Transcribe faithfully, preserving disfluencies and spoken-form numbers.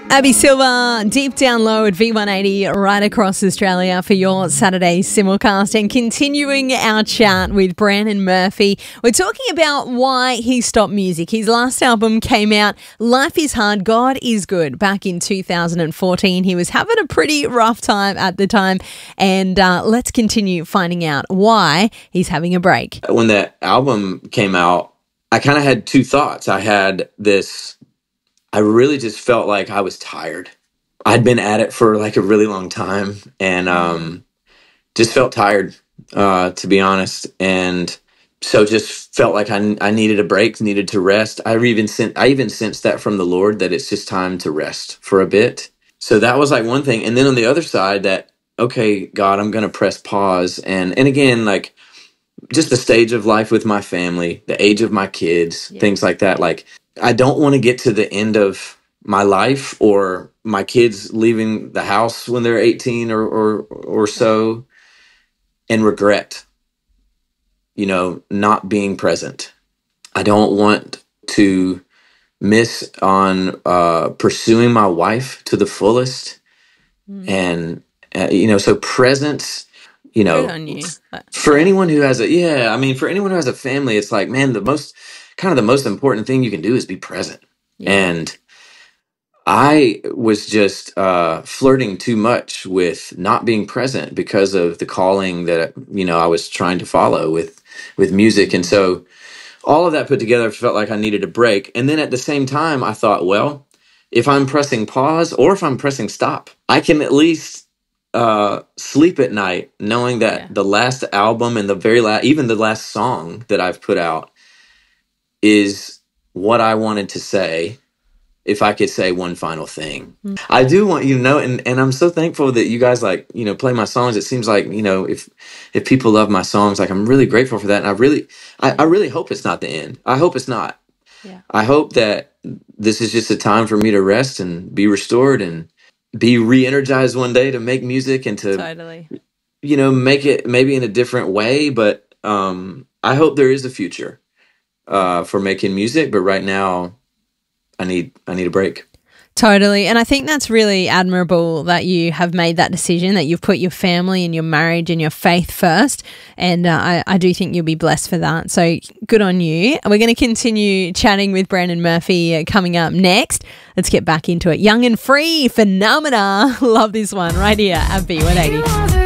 Abby Silver, Deep Down Low at V one eighty right across Australia for your Saturday simulcast, and continuing our chat with Brandon Murphy. We're talking about why he stopped music. His last album came out, Life is Hard, God is Good, back in two thousand fourteen. He was having a pretty rough time at the time, and uh, let's continue finding out why he's having a break. When that album came out, I kind of had two thoughts. I had this... I really just felt like I was tired. I'd been at it for like a really long time and um, just felt tired, uh, to be honest. And so just felt like I, I needed a break, needed to rest. I even sent, I even sensed that from the Lord, that it's just time to rest for a bit. So that was like one thing. And then on the other side, that, okay, God, I'm going to press pause. And, and again, like just the stage of life with my family, the age of my kids, yeah. things like that. Like, I don't want to get to the end of my life or my kids leaving the house when they're eighteen or, or, or so and regret, you know, not being present. I don't want to miss on uh, pursuing my wife to the fullest. Mm. And, uh, you know, so presence, you know, you. for anyone who has a, yeah, I mean, for anyone who has a family, it's like, man, the most, kind of the most important thing you can do is be present. Yeah. And I was just uh, flirting too much with not being present because of the calling that, you know, I was trying to follow with, with music. And so all of that put together, felt like I needed a break. And then at the same time, I thought, well, if I'm pressing pause or if I'm pressing stop, I can at least uh, sleep at night knowing that yeah. the last album and the very last, even the last song that I've put out is what I wanted to say. If I could say one final thing, mm-hmm. I do want you to know, and, and I'm so thankful that you guys like, you know, play my songs. It seems like, you know, if, if people love my songs, like I'm really grateful for that. And I really, I, I really hope it's not the end. I hope it's not. Yeah. I hope that this is just a time for me to rest and be restored and be re-energized one day to make music and to, totally. you know, make it maybe in a different way. But um, I hope there is a future uh, for making music. But right now, I need I need a break. Totally. And I think that's really admirable that you have made that decision, that you've put your family and your marriage and your faith first. And uh, I, I do think you'll be blessed for that. So good on you. We're going to continue chatting with Brandon Murphy uh, coming up next. Let's get back into it. Young and Free, Phenomena. Love this one right here at V one eighty.